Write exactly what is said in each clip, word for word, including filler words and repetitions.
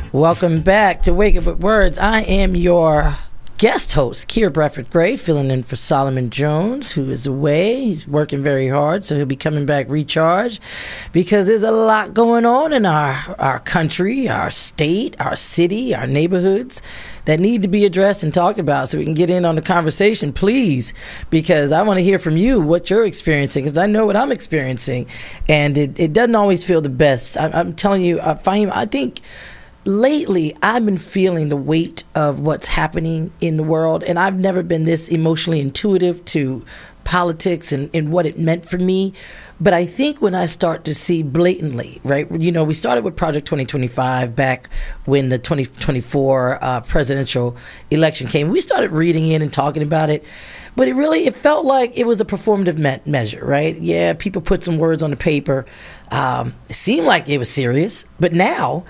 Welcome back to Wake Up with Words. I am your guest host, Kier Bradford Gray, filling in for Solomon Jones, who is away. He's working very hard, so he'll be coming back recharged because there's a lot going on in our, our country, our state, our city, our neighborhoods that need to be addressed and talked about so we can get in on the conversation, please, because I want to hear from you what you're experiencing, because I know what I'm experiencing, and it, it doesn't always feel the best. I, I'm telling you, uh, Fahim, I think lately, I've been feeling the weight of what's happening in the world, and I've never been this emotionally intuitive to politics and, and what it meant for me. But I think when I start to see blatantly, right, you know, we started with Project twenty twenty-five back when the twenty twenty-four uh, presidential election came. We started reading in and talking about it. But it really, it felt like it was a performative me- measure, right? Yeah, people put some words on the paper. Um, it seemed like it was serious. But now,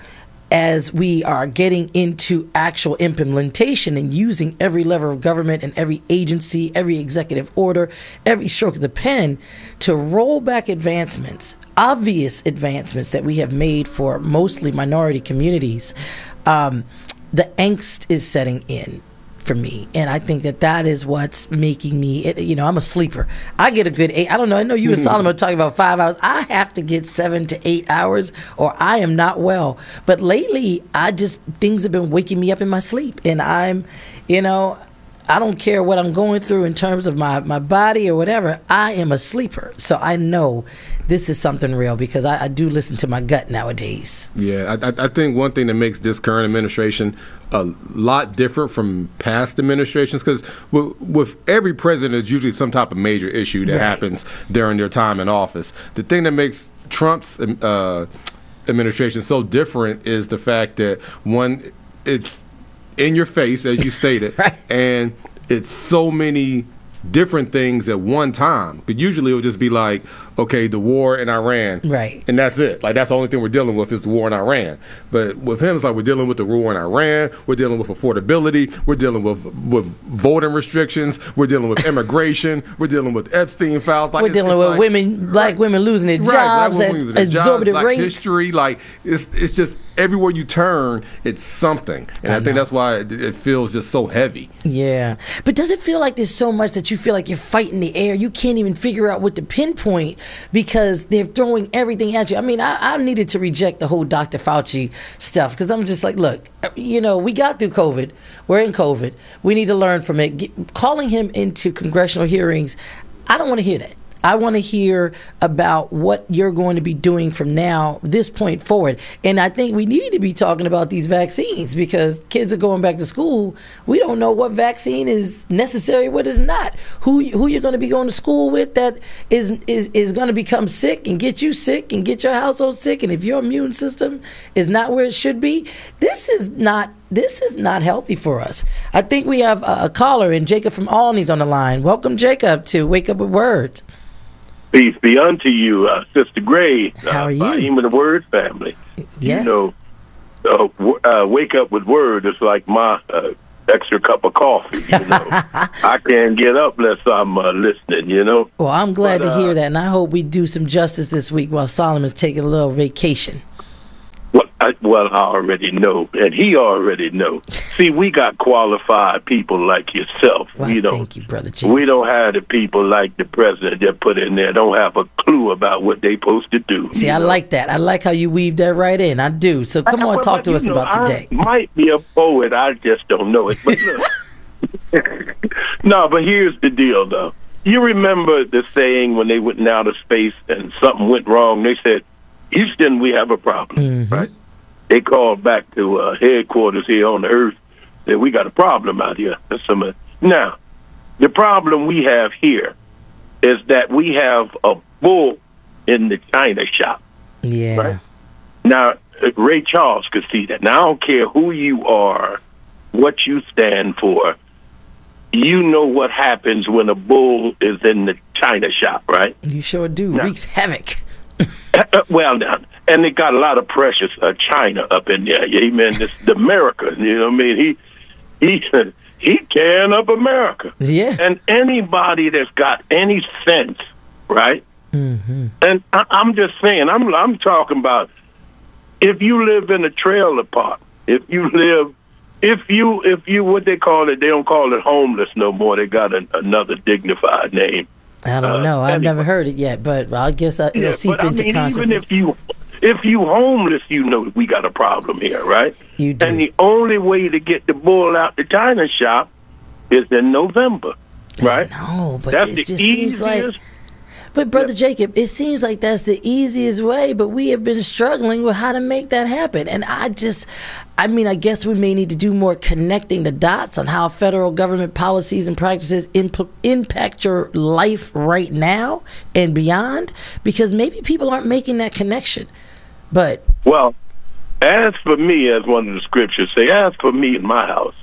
as we are getting into actual implementation and using every lever of government and every agency, every executive order, every stroke of the pen to roll back advancements, obvious advancements that we have made for mostly minority communities, um, the angst is setting in for me. And I think that that is what's making me, it, you know, I'm a sleeper. I get a good eight. I don't know. I know you and Solomon are talking about five hours. I have to get seven to eight hours or I am not well. But lately, I just, things have been waking me up in my sleep. And I'm, you know, I don't care what I'm going through in terms of my, my body or whatever. I am a sleeper. So I know this is something real because I, I do listen to my gut nowadays. Yeah, I, I think one thing that makes this current administration a lot different from past administrations, because with, with every president, there's usually some type of major issue that right. happens during their time in office. The thing that makes Trump's uh, administration so different is the fact that, one, it's in your face, as you stated, right. and it's so many different things at one time. But usually it would just be like, okay, the war in Iran, right, and that's it. Like, that's the only thing we're dealing with is the war in Iran. But with him, it's like we're dealing with the war in Iran, we're dealing with affordability, we're dealing with with voting restrictions, we're dealing with immigration, we're dealing with Epstein files. Like, we're it's, dealing it's with like, women, black right, women losing their right, jobs at exorbitant black rates. History, like it's it's just everywhere you turn, it's something, and I, I think that's why it, it feels just so heavy. Yeah, but does it feel like there's so much that you feel like you're fighting the air? You can't even figure out what to pinpoint because they're throwing everything at you. I mean, I, I needed to reject the whole Doctor Fauci stuff because I'm just like, look, you know, we got through COVID. We're in COVID. We need to learn from it. Get, calling him into congressional hearings, I don't want to hear that. I want to hear about what you're going to be doing from now, this point forward. And I think we need to be talking about these vaccines because kids are going back to school. We don't know what vaccine is necessary, what is not. Who who you're going to be going to school with that is, is, is going to become sick and get you sick and get your household sick. And if your immune system is not where it should be, this is not This is not healthy for us. I think we have a, a caller, and Jacob from Albany's on the line. Welcome, Jacob, to Wake Up with Words. Peace be unto you, uh, Sister Gray. Uh, How are you? Fahim of the Word family. Yes. You know, uh, w- uh, Wake Up with Word is like my uh, extra cup of coffee, you know. I can't get up unless I'm uh, listening, you know. Well, I'm glad but, to hear uh, that, and I hope we do some justice this week while Solomon's taking a little vacation. Well I, well, I already know, and he already know. See, we got qualified people like yourself. Well, you know, thank you, Brother G. We don't have the people like the president that put in there don't have a clue about what they supposed to do. See, I know? like that. I like how you weave that right in. I do. So come on, but, talk but, to us know, about today. I might be a poet. I just don't know it. But look. No, but here's the deal, though. You remember the saying when they went out of space and something went wrong? They said, Houston, we have a problem, mm-hmm. right? They called back to uh, headquarters here on the Earth that we got a problem out here. That's some, now, the problem we have here is that we have a bull in the China shop. Yeah. Right? Now, Ray Charles could see that. Now, I don't care who you are, what you stand for. You know what happens when a bull is in the China shop, right? You sure do. Now, wreaks havoc. well, now, and they got a lot of precious uh, China up in there. Amen. This the America. You know what I mean? He he he can up America. Yeah. And anybody that's got any sense, right? Mm-hmm. And I, I'm just saying, I'm I'm talking about if you live in a trailer park If you live, if you, if you, what they call it, they don't call it homeless no more. They got a, another dignified name. I don't uh, know. I've anyway. never heard it yet, but I guess I, it'll Yeah, seep but into I mean, consciousness. even if you, if you homeless, you know we got a problem here, right? You do. And the only way to get the bull out the china shop is in November, right? No, but That's it the just seems like. easiest. But Brother Jacob, it seems like that's the easiest way, but we have been struggling with how to make that happen. And I just, I mean, I guess we may need to do more connecting the dots on how federal government policies and practices imp- impact your life right now and beyond, because maybe people aren't making that connection. But Well, as for me, as one of the scriptures say, as for me in my house,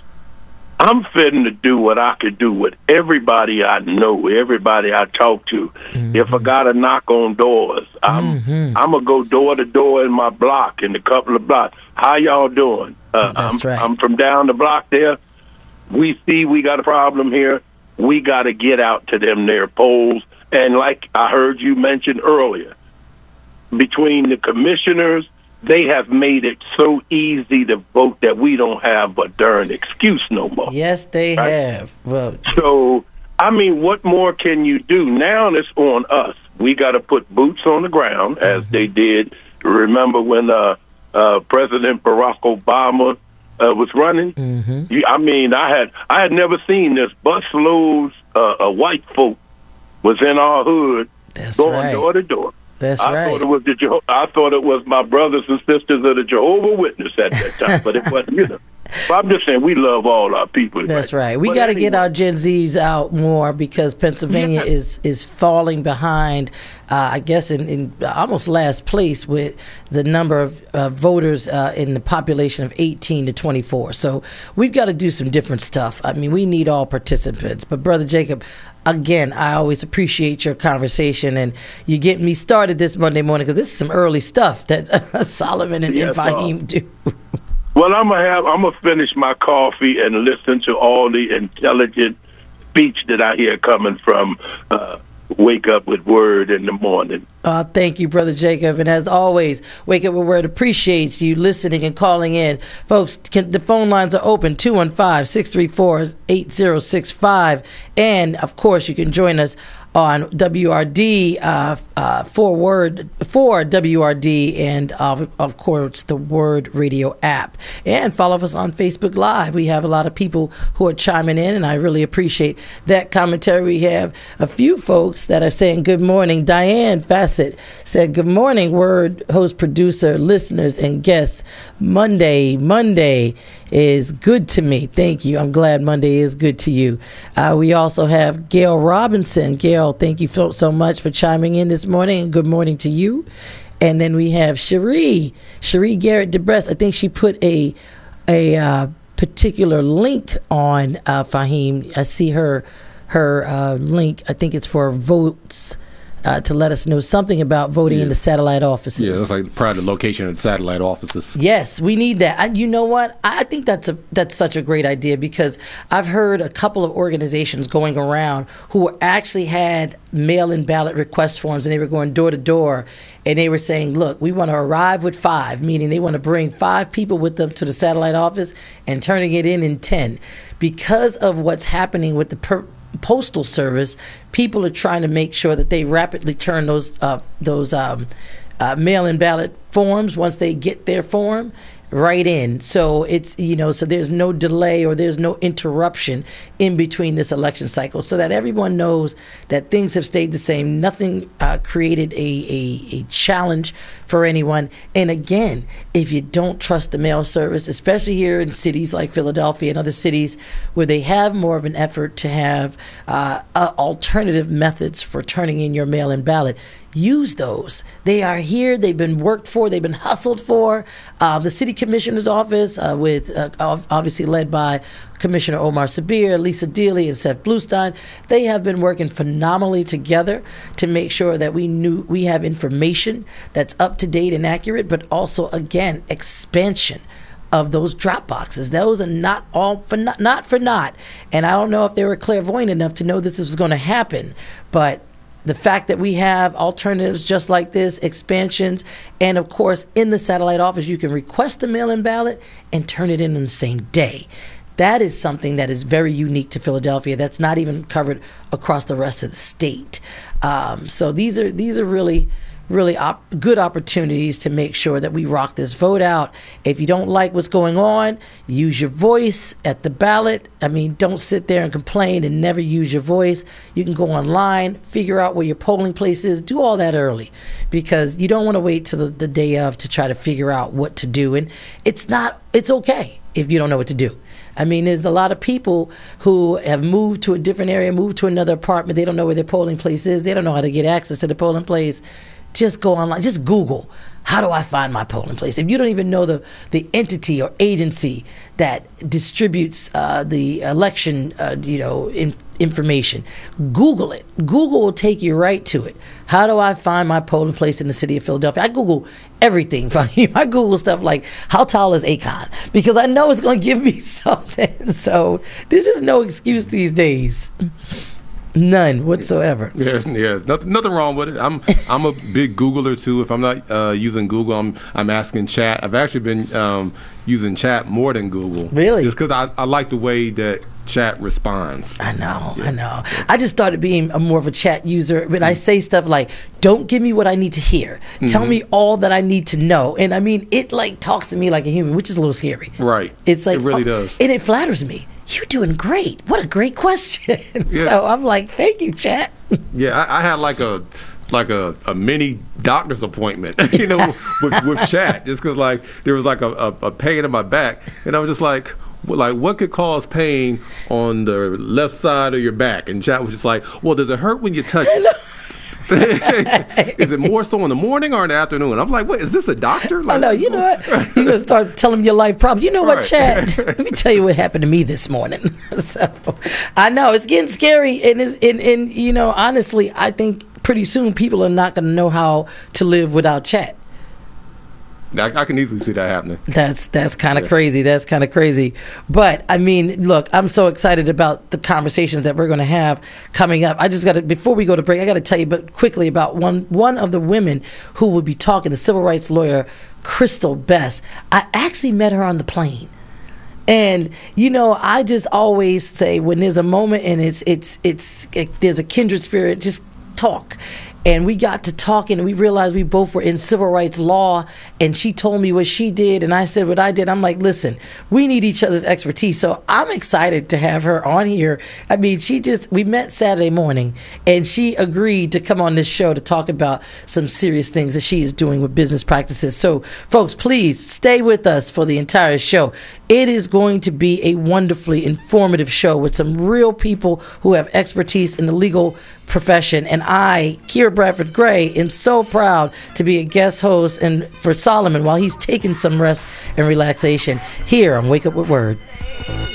I'm fitting to do what I could do with everybody I know, everybody I talk to. Mm-hmm. If I got to knock on doors, I'm mm-hmm. I'm gonna go door to door in my block, in a couple of blocks. How y'all doing? Uh, That's I'm, right. I'm from down the block there. We see we got a problem here. We got to get out to them their polls. And like I heard you mention earlier, between the commissioners, they have made it so easy to vote that we don't have a darn excuse no more. Yes, they right? have. Well, so, I mean, what more can you do? Now it's on us. We got to put boots on the ground, as mm-hmm. they did. Remember when uh, uh, President Barack Obama uh, was running? Mm-hmm. You, I mean, I had I had never seen this. Busloads uh, of white folk was in our hood, That's going right. door to door. That's I right. thought it was the Jeho- I thought it was my brothers and sisters of the Jehovah Witness at that time, but it wasn't. You know, but I'm just saying we love all our people. That's right. right. We got to anyway. get our Gen Zs out more, because Pennsylvania yeah. is is falling behind. Uh, I guess in, in almost last place with the number of uh, voters uh, in the population of eighteen to twenty-four. So we've got to do some different stuff. I mean, we need all participants. But Brother Jacob, again, I always appreciate your conversation, and you get me started this Monday morning, because this is some early stuff that uh, Solomon and, yes, and Fahim do. Well, I'm gonna have I'm gonna finish my coffee and listen to all the intelligent speech that I hear coming from uh, Wake Up with Word in the morning. Uh, thank you, Brother Jacob. And as always, Wake Up with Word appreciates you listening and calling in. Folks, can, the phone lines are open, two one five, six three four, eight zero six five. And, of course, you can join us on W R D, uh, uh, for Word, for W R D, and, uh, of course, the Word Radio app. And follow us on Facebook Live. We have a lot of people who are chiming in, and I really appreciate that commentary. We have a few folks that are saying good morning. Diane Fassett said, good morning, Word host, producer, listeners, and guests. Monday, Monday is good to me. Thank you. I'm glad Monday is good to you. Uh, we also have Gail Robinson. Gail, thank you so much for chiming in this morning, and good morning to you. And then we have Cherie, Cherie Garrett DeBress. I think she put a a uh, particular link on uh, Fahim. I see her her uh, link. I think it's for votes. Uh, to let us know something about voting yeah. in the satellite offices. Yeah, that's like private location of the satellite offices. Yes, we need that. And you know what? I think that's a that's such a great idea, because I've heard a couple of organizations going around who actually had mail-in ballot request forms, and they were going door to door, and they were saying, look, we want to arrive with five, meaning they want to bring five people with them to the satellite office and turning it in in ten. Because of what's happening with the per- Postal Service, people are trying to make sure that they rapidly turn those uh, those um, uh, mail-in ballot forms, once they get their form, right in. So it's, you know, so there's no delay or there's no interruption in between this election cycle, so that everyone knows that things have stayed the same. Nothing uh, created a, a, a challenge for anyone. And again, if you don't trust the mail service, especially here in cities like Philadelphia and other cities where they have more of an effort to have uh, uh, alternative methods for turning in your mail-in ballot, use those. They are here. They've been worked for. They've been hustled for. Uh, the city commissioner's office, uh, with uh, obviously led by Commissioner Omar Sabir, Lisa Dealey, and Seth Bluestein, they have been working phenomenally together to make sure that we knew we have information that's up to date and accurate, but also, again, expansion of those drop boxes. Those are not all for not, not for naught. And I don't know if they were clairvoyant enough to know this was going to happen, but the fact that we have alternatives just like this, expansions, and of course, in the satellite office, you can request a mail-in ballot and turn it in on the same day. That is something that is very unique to Philadelphia. That's not even covered across the rest of the state. Um, so these are these are really, really op- good opportunities to make sure that we rock this vote out. If you don't like what's going on, use your voice at the ballot. I mean, don't sit there and complain and never use your voice. You can go online, figure out where your polling place is, do all that early, because you don't want to wait till the, the day of to try to figure out what to do. And it's not, it's okay if you don't know what to do. I mean, there's a lot of people who have moved to a different area, moved to another apartment. They don't know where their polling place is. They don't know how to get access to the polling place. Just go online. Just Google, how do I find my polling place? If you don't even know the, the entity or agency that distributes uh, the election, uh, you know, in, information, Google it. Google will take you right to it. How do I find my polling place in the city of Philadelphia? I Google everything. I Google stuff like, how tall is Akon? Because I know it's going to give me something. So there's just no excuse these days. None whatsoever. Yes, yes, nothing, nothing wrong with it. I'm, I'm a big Googler too. If I'm not uh, using Google, I'm, I'm asking Chat. I've actually been um, using Chat more than Google. Really? Just because I, I like the way that Chat responds. I know, yeah. I know. I just started being a more of a Chat user. But I say stuff like, "Don't give me what I need to hear. Tell mm-hmm. me all that I need to know." And I mean, it like talks to me like a human, which is a little scary. Right. It's like it really oh, does, and it flatters me. You're doing great. What a great question. Yeah. So I'm like, thank you, Chat. Yeah, I, I had like a like a, a mini doctor's appointment, you know, with, with Chat, just because like there was like a, a, a pain in my back, and I was just like, well, like what could cause pain on the left side of your back? And Chat was just like, well, does it hurt when you touch it? Is it more so in the morning or in the afternoon? I'm like, what, is this a doctor? Like, I know, you know what? You're going to start telling them your life problems. You know what, Chad? Let me tell you what happened to me this morning. So I know it's getting scary. And, it's, and, and, you know, honestly, I think pretty soon people are not going to know how to live without Chat. I, I can easily see that happening. That's that's kind of yeah. crazy. That's kind of crazy. But I mean, look, I'm so excited about the conversations that we're going to have coming up. I just got to, before we go to break, I got to tell you but quickly about one one of the women who will be talking, the civil rights lawyer, Crystal Best. I actually met her on the plane. And, you know, I just always say when there's a moment and it's, it's, it's, it, there's a kindred spirit, just talk. And we got to talking, and we realized we both were in civil rights law, and she told me what she did, and I said what I did. I'm like, listen, we need each other's expertise. So I'm excited to have her on here. I mean, she just, we met Saturday morning, and she agreed to come on this show to talk about some serious things that she is doing with business practices. So, folks, please stay with us for the entire show. It is going to be a wonderfully informative show with some real people who have expertise in the legal profession. And I, Kira Bradford Gray, am so proud to be a guest host and for Solomon while he's taking some rest and relaxation here on Wake Up with Word.